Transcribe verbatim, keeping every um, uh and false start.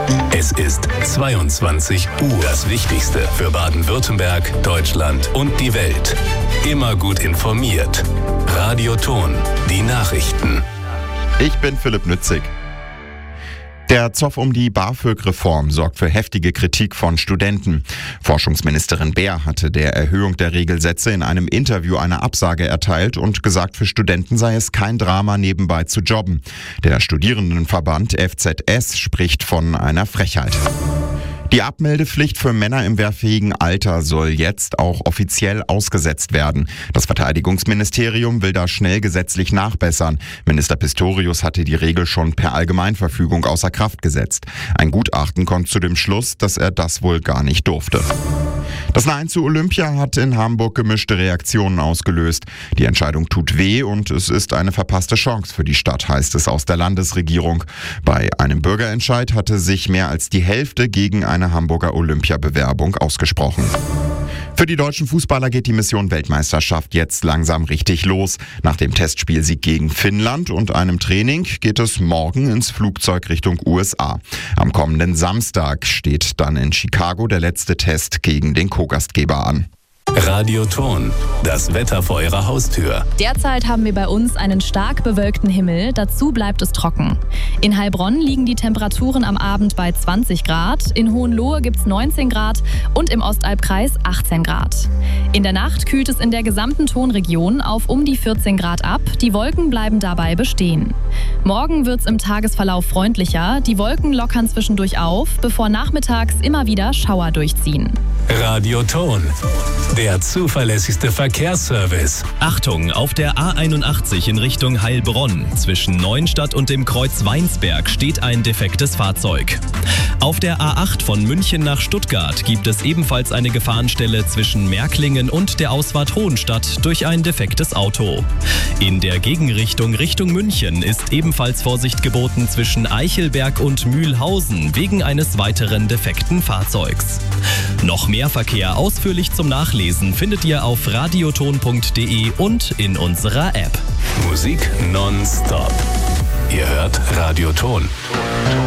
Es ist zweiundzwanzig Uhr. Das Wichtigste für Baden-Württemberg, Deutschland und die Welt. Immer gut informiert. Radio Ton, die Nachrichten. Ich bin Philipp Nützig. Der Zoff um die BAföG-Reform sorgt für heftige Kritik von Studenten. Forschungsministerin Baer hatte der Erhöhung der Regelsätze in einem Interview eine Absage erteilt und gesagt, für Studenten sei es kein Drama, nebenbei zu jobben. Der Studierendenverband F Z S spricht von einer Frechheit. Die Abmeldepflicht für Männer im wehrfähigen Alter soll jetzt auch offiziell ausgesetzt werden. Das Verteidigungsministerium will da schnell gesetzlich nachbessern. Minister Pistorius hatte die Regel schon per Allgemeinverfügung außer Kraft gesetzt. Ein Gutachten kommt zu dem Schluss, dass er das wohl gar nicht durfte. Das Nein zu Olympia hat in Hamburg gemischte Reaktionen ausgelöst. Die Entscheidung tut weh und es ist eine verpasste Chance für die Stadt, heißt es aus der Landesregierung. Bei einem Bürgerentscheid hatte sich mehr als die Hälfte gegen eine Hamburger Olympiabewerbung ausgesprochen. Für die deutschen Fußballer geht die Mission Weltmeisterschaft jetzt langsam richtig los. Nach dem Testspielsieg gegen Finnland und einem Training geht es morgen ins Flugzeug Richtung U S A. Am kommenden Samstag steht dann in Chicago der letzte Test gegen den Co-Gastgeber an. Radio Ton, das Wetter vor Ihrer Haustür. Derzeit haben wir bei uns einen stark bewölkten Himmel, dazu bleibt es trocken. In Heilbronn liegen die Temperaturen am Abend bei zwanzig Grad, in Hohenlohe gibt es neunzehn Grad und im Ostalbkreis achtzehn Grad. In der Nacht kühlt es in der gesamten Tonregion auf um die vierzehn Grad ab, die Wolken bleiben dabei bestehen. Morgen wird es im Tagesverlauf freundlicher, die Wolken lockern zwischendurch auf, bevor nachmittags immer wieder Schauer durchziehen. Radio Ton, der zuverlässigste Verkehrsservice. Achtung, auf der A einundachtzig in Richtung Heilbronn zwischen Neuenstadt und dem Kreuz Weinsberg steht ein defektes Fahrzeug. Auf der A acht von München nach Stuttgart gibt es ebenfalls eine Gefahrenstelle zwischen Märklingen und der Ausfahrt Hohenstadt durch ein defektes Auto. In der Gegenrichtung Richtung München ist ebenfalls Vorsicht geboten zwischen Eichelberg und Mühlhausen wegen eines weiteren defekten Fahrzeugs. Noch mehr Verkehr ausführlich zum Nachlesen findet ihr auf radioton punkt de und in unserer App. Musik nonstop. Ihr hört Radio Ton.